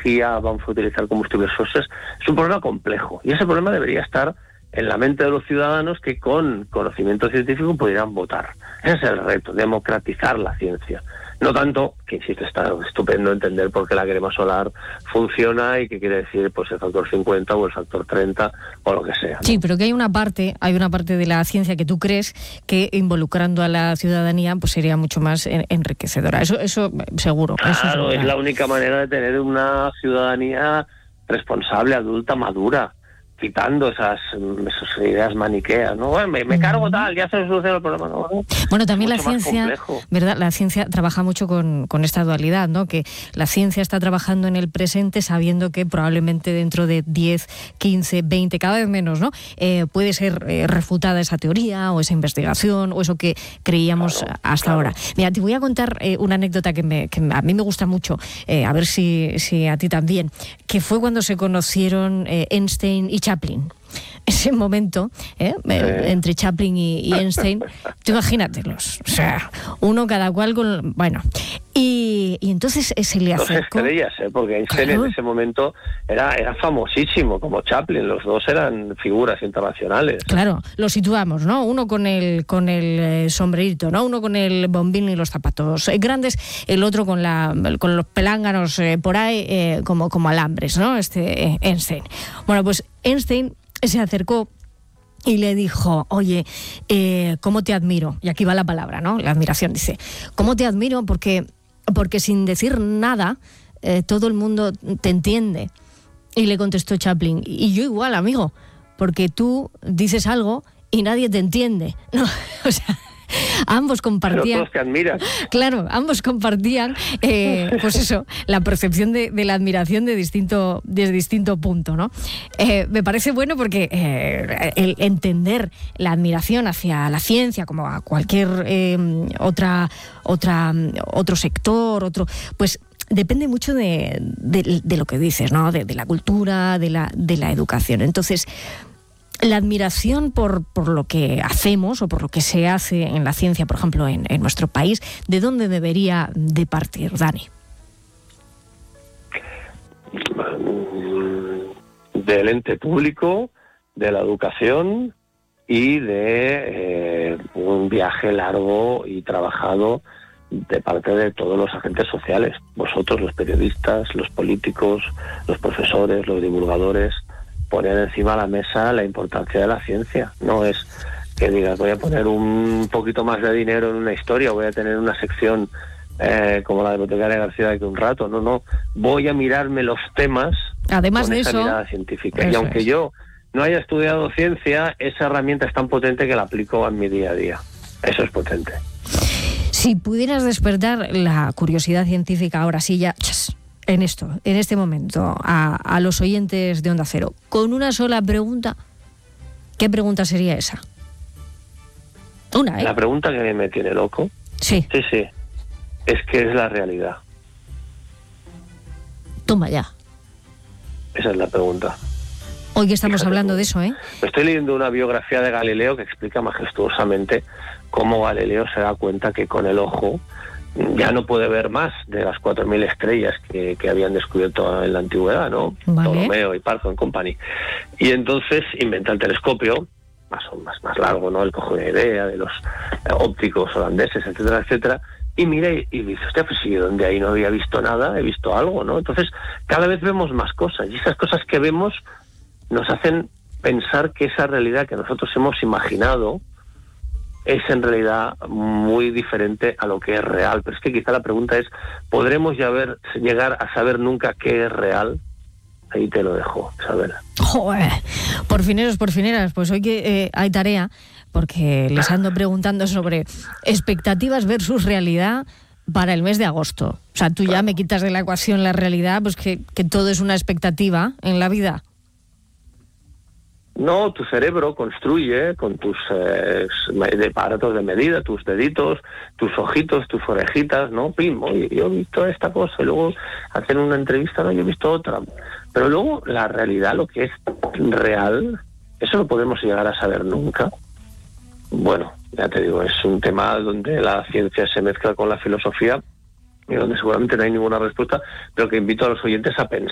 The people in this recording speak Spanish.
energía, vamos a utilizar combustibles fósiles, es un problema complejo. Y ese problema debería estar en la mente de los ciudadanos que con conocimiento científico pudieran votar. Ese es el reto, democratizar la ciencia. No tanto, que insisto, está estupendo entender por qué la crema solar funciona y qué quiere decir pues el factor 50 o el factor 30 o lo que sea, ¿no? Sí, pero que hay una parte de la ciencia que tú crees que involucrando a la ciudadanía pues sería mucho más enriquecedora. Eso seguro. Claro, eso es la única manera de tener una ciudadanía responsable, adulta, madura, quitando esas ideas maniqueas, ¿no? Bueno, me cargo tal, ya se soluciona el problema, ¿no? Bueno, también la ciencia, complejo. ¿verdad? La ciencia trabaja mucho con esta dualidad, ¿no? Que la ciencia está trabajando en el presente sabiendo que probablemente dentro de 10, 15, 20, cada vez menos, ¿no? Puede ser refutada esa teoría o esa investigación o eso que creíamos hasta ahora. Mira, te voy a contar una anécdota que a mí me gusta mucho, a ver si a ti también, que fue cuando se conocieron Einstein y Chaplin. Ese momento, entre Chaplin y Einstein, tú imagínatelos, o sea, uno cada cual con... Bueno, y entonces se le acercó... Dos estrellas, porque Einstein en ese momento era famosísimo, como Chaplin, los dos eran figuras internacionales. Claro, lo situamos, ¿no? Uno con el sombrerito, ¿no? Uno con el bombín y los zapatos grandes, el otro con los pelánganos por ahí, como alambres, ¿no? Einstein. Bueno, pues Einstein se acercó y le dijo, oye, ¿cómo te admiro? Y aquí va la palabra, ¿no? La admiración, dice, ¿cómo te admiro? Porque sin decir nada, todo el mundo te entiende. Y le contestó Chaplin, y yo igual, amigo, porque tú dices algo y nadie te entiende, ¿no? O sea... Ambos compartían... Pero todos te admiran. Claro, ambos compartían, pues eso, la percepción de la admiración de distinto punto, ¿no? Me parece bueno porque el entender la admiración hacia la ciencia, como a cualquier otro sector, pues depende mucho de lo que dices, ¿no? De la cultura, de la educación. Entonces... La admiración por lo que hacemos o por lo que se hace en la ciencia, por ejemplo, en nuestro país, ¿de dónde debería de partir, Dani? Del ente público, de la educación y de un viaje largo y trabajado de parte de todos los agentes sociales. Vosotros, los periodistas, los políticos, los profesores, los divulgadores... poner encima de la mesa la importancia de la ciencia. No es que digas, voy a poner un poquito más de dinero en una historia, voy a tener una sección como la de Boticaria García de aquí un rato. No, voy a mirarme los temas además con de esa eso, mirada científica. Y aunque yo no haya estudiado ciencia, esa herramienta es tan potente que la aplico en mi día a día. Eso es potente. Si pudieras despertar la curiosidad científica ahora sí ya... en este momento, a los oyentes de Onda Cero, con una sola pregunta, ¿qué pregunta sería esa? Una, ¿eh? La pregunta que me tiene loco, sí, es ¿qué es la realidad? Toma ya. Esa es la pregunta. Hoy que estamos hablando de eso, Estoy leyendo una biografía de Galileo que explica majestuosamente cómo Galileo se da cuenta que con el ojo ya no puede ver más de las 4.000 estrellas que habían descubierto en la antigüedad, ¿no? Vale. Ptolomeo y Parco and Company. Y entonces inventa el telescopio, más largo, ¿no? Él coge una idea de los ópticos holandeses, etcétera, etcétera, y mira y dice, hostia, pues sí, donde ahí no había visto nada, he visto algo, ¿no? Entonces, cada vez vemos más cosas, y esas cosas que vemos nos hacen pensar que esa realidad que nosotros hemos imaginado es en realidad muy diferente a lo que es real. Pero es que quizá la pregunta es, ¿podremos llegar a saber nunca qué es real? Ahí te lo dejo, saber. Joder, por fineras, pues hoy que hay tarea, porque les ando preguntando sobre expectativas versus realidad para el mes de agosto. O sea, tú ya me quitas de la ecuación la realidad, pues que todo es una expectativa en la vida. No, tu cerebro construye con tus aparatos de medida, tus deditos, tus ojitos, tus orejitas, ¿no? Pim, oye, yo he visto esta cosa, y luego hacen una entrevista, no, yo he visto otra. Pero luego la realidad, lo que es real, eso no podemos llegar a saber nunca. Bueno, ya te digo, es un tema donde la ciencia se mezcla con la filosofía y donde seguramente no hay ninguna respuesta, pero que invito a los oyentes a pensar.